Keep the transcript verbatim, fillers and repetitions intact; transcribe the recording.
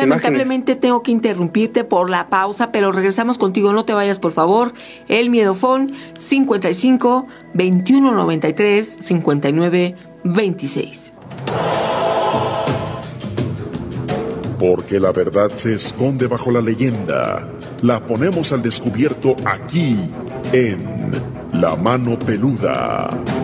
lamentablemente imágenes. Tengo que interrumpirte por la pausa, pero regresamos contigo, no te vayas por favor. El Miedofón cincuenta y cinco, veintiuno noventa y tres, cincuenta y nueve veintiséis. Porque la verdad se esconde bajo la leyenda. La ponemos al descubierto aquí, en La Mano Peluda.